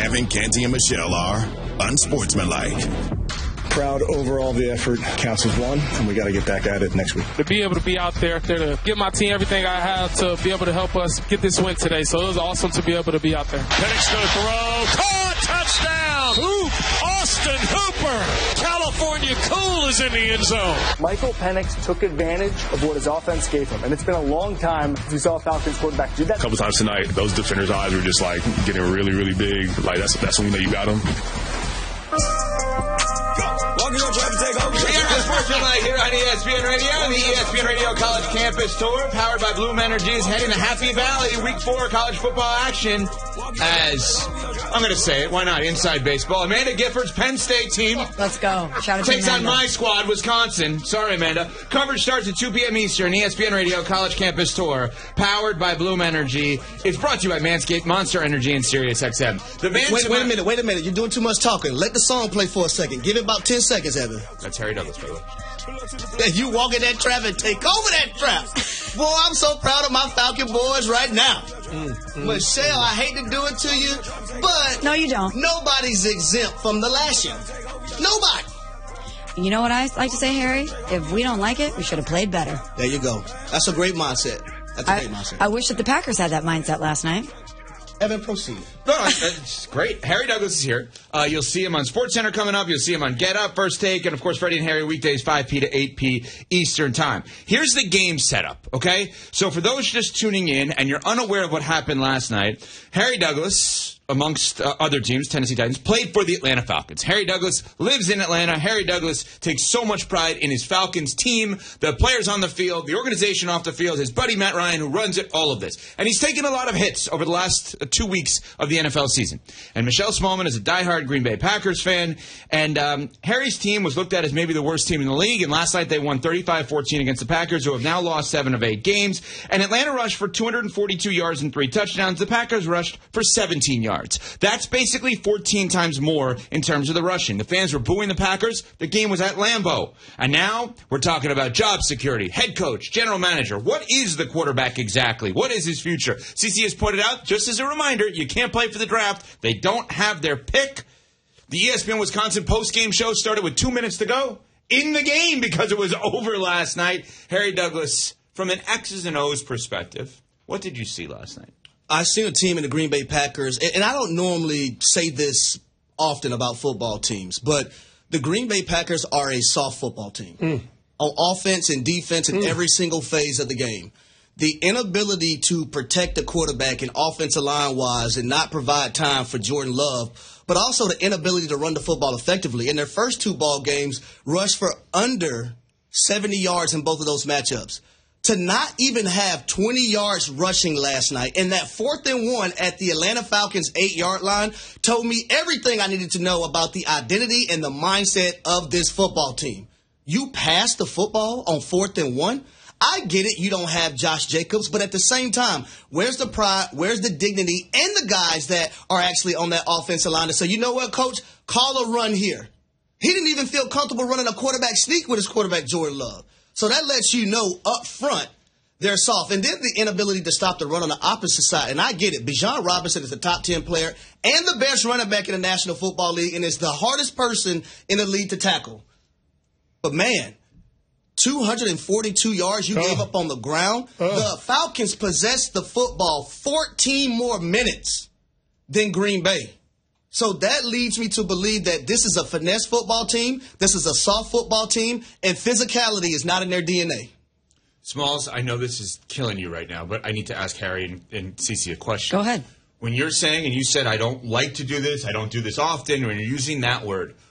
Kevin, Canty, and Michelle are unsportsmanlike. Proud overall of the effort. Counts as one, and we got to get back at it next week. To be able to be out there to give my team everything I have to be able to help us get this win today. So it was awesome to be able to be out there. Penix going to throw. Caught! Touchdown! Austin Hooper! California Cool is in the end zone. Michael Penix took advantage of what his offense gave him. And it's been a long time since we saw a Falcons quarterback do that. A couple times tonight, those defenders' eyes were just like getting really, really big. Like that's when you know you got them. Sportsmanlike here on ESPN Radio. The ESPN Radio College Campus Tour, powered by Bloom Energy, is heading to Happy Valley. Week 4 college football action. As I'm going to say it, why not? Inside baseball. Amanda Gifford's Penn State team. Let's go. Shout out to takes Amanda. on my squad, Wisconsin. Sorry, Amanda. Coverage starts at 2 p.m. Eastern. ESPN Radio College Campus Tour, powered by Bloom Energy. It's brought to you by Manscaped, Monster Energy, and SiriusXM. Wait a minute. You're doing too much talking. Let the song play for a second. Give it about 10 seconds, Evan. That's Harry Douglas, by the way. You walk in that trap and take over that trap. Boy, I'm so proud of my Falcon boys right now. Michelle, I hate to do it to you, but no, you don't. Nobody's exempt from the lashing. Nobody. You know what I like to say, Harry? If we don't like it, we should have played better. There you go. That's a great mindset. I wish that the Packers had that mindset last night. Evan, proceed. No, it's great. Harry Douglas is here. You'll see him on SportsCenter coming up. You'll see him on Get Up, First Take, and, of course, Freddie and Harry weekdays 5P to 8P Eastern Time. Here's the game setup, okay? So for those just tuning in and you're unaware of what happened last night, Harry Douglas, amongst other teams, Tennessee Titans, played for the Atlanta Falcons. Harry Douglas lives in Atlanta. Harry Douglas takes so much pride in his Falcons team, the players on the field, the organization off the field, his buddy Matt Ryan, who runs it, all of this. And he's taken a lot of hits over the last 2 weeks of the NFL season. And Michelle Smallman is a diehard Green Bay Packers fan. And Harry's team was looked at as maybe the worst team in the league. And last night they won 35-14 against the Packers, who have now lost 7 of 8 games. And Atlanta rushed for 242 yards and 3 touchdowns. The Packers rushed for 17 yards. That's basically 14 times more in terms of the rushing. The fans were booing the Packers. The game was at Lambeau. And now we're talking about job security, head coach, general manager. What is the quarterback exactly? What is his future? CC has pointed out, just as a reminder, you can't play for the draft. They don't have their pick. The ESPN Wisconsin postgame show started with 2 minutes to go in the game because it was over last night. Harry Douglas, from an X's and O's perspective, what did you see last night? I seen a team in the Green Bay Packers, and I don't normally say this often about football teams, but the Green Bay Packers are a soft football team on offense and defense in every single phase of the game. The inability to protect the quarterback and offensive line-wise and not provide time for Jordan Love, but also the inability to run the football effectively. In their first 2 ball games, rushed for under 70 yards in both of those matchups. To not even have 20 yards rushing last night, and that 4th and 1 at the Atlanta Falcons 8-yard line told me everything I needed to know about the identity and the mindset of this football team. You pass the football on 4th and 1? I get it, you don't have Josh Jacobs, but at the same time, where's the pride, where's the dignity, and the guys that are actually on that offensive line to say, you know what, coach, call a run here. He didn't even feel comfortable running a quarterback sneak with his quarterback, Jordan Love. So that lets you know up front they're soft. And then the inability to stop the run on the opposite side. And I get it. Bijan Robinson is the top 10 player and the best running back in the National Football League and is the hardest person in the league to tackle. But, man, 242 yards you gave up on the ground. The Falcons possessed the football 14 more minutes than Green Bay. So that leads me to believe that this is a finesse football team, this is a soft football team, and physicality is not in their DNA. Smalls, I know this is killing you right now, but I need to ask Harry and Cece a question. Go ahead. When you're saying, and you said, I don't like to do this, I don't do this often, when you're using that word,